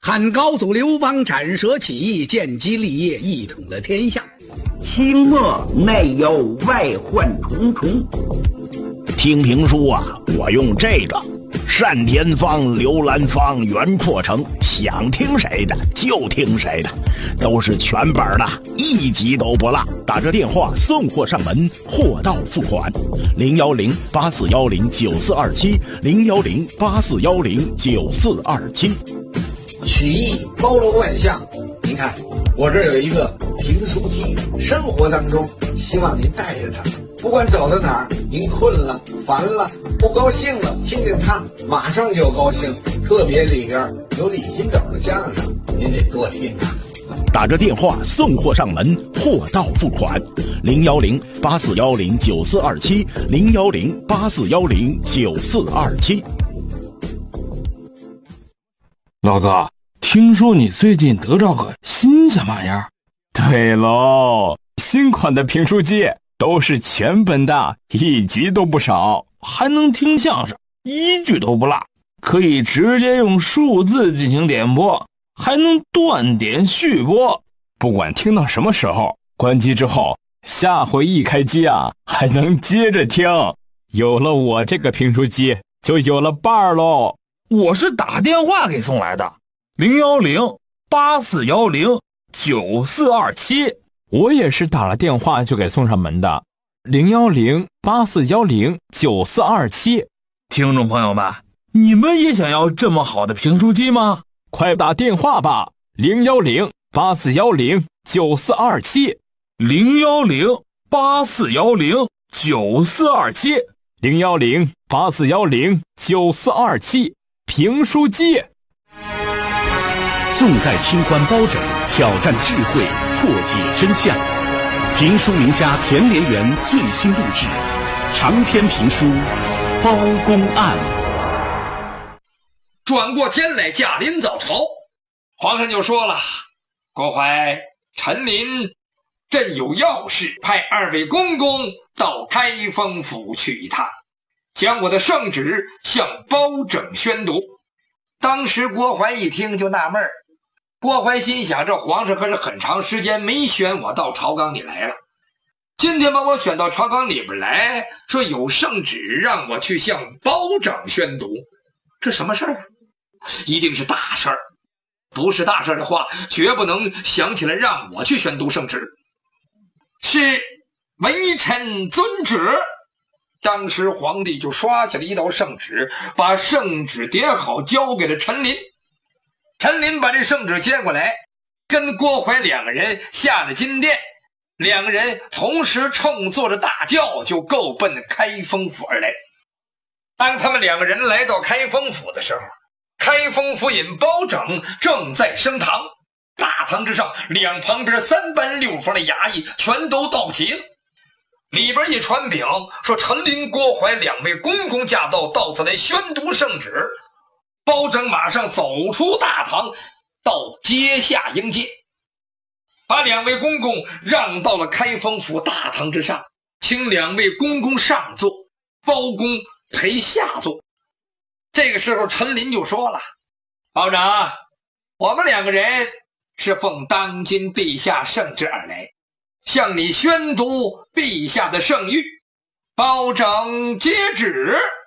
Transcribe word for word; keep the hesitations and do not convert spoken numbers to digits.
汉高祖刘邦斩蛇起义，建基立业，一统了天下。 清末内忧外患重重。 听评书啊，我用这个单田芳、刘兰芳、袁阔成，想听谁的就听谁的，都是全本的，一集都不落。打着电话送货上门，货到付款。零幺零八四幺零九四二七，零幺零八四幺零九四二七。 曲艺包罗万象，您看我这有一个评书机，生活当中希望您带着它，不管走到哪儿，您困了、烦了、不高兴了，听听它，马上就高兴。特别里边有李金斗的相声，您得多听啊。 打着电话送货上门，货到付款。零幺零八四幺零九四二七，零幺零八四幺零九四二七。 老哥，听说你最近得着个新鲜玩意儿？ 对喽，新款的评书机都是全本的，一集都不少， 还能听相声，一句都不落，可以直接用数字进行点播，还能断点续播。 不管听到什么时候，关机之后，下回一开机啊，还能接着听。有了我这个评书机，就有了伴儿喽。 我是打电话给送来的，零幺零八四幺零九四二七。 我也是打了电话就给送上门的，零幺零八四幺零九四二七。 听众朋友们，你们也想要这么好的评书机吗？ 快打电话吧，零幺零八四幺零九四二七， 零幺零八四幺零九四二七， 零幺零八四幺零九四二七。评书机。 宋代清官包拯挑战智慧，破解真相。评书名家田连元最新录制长篇评书《包公案》。 转过天来，驾临早朝，皇上就说了：“郭槐、陈琳，朕有要事，派二位公公到开封府去一趟，将我的圣旨向包拯宣读。”当时郭槐一听就纳闷儿，郭槐心想，这皇上可是很长时间没选我到朝纲里来了，今天把我选到朝纲里边来，说有圣旨让我去向包拯宣读，这什么事儿啊？一定是大事儿，不是大事的话，绝不能想起来让我去宣读圣旨。是微臣遵旨。当时皇帝就刷下了一道圣旨，把圣旨叠好交给了陈琳。陈琳把这圣旨接过来，跟郭槐两个人下了金殿，两个人同时乘坐着大轿就够奔开封府而来。当他们两个人来到开封府的时候，开封府尹包拯正在升堂，大堂之上两旁边三班六房的衙役全都到齐了。里边一传禀说，陈琳、郭槐两位公公驾到，到此来宣读圣旨。包拯马上走出大堂，到阶下迎接，把两位公公让到了开封府大堂之上，请两位公公上座，包公陪下座。这个时候陈琳就说了：“包拯，我们两个人是奉当今陛下圣旨而来，向你宣读陛下的圣谕。”包拯接旨。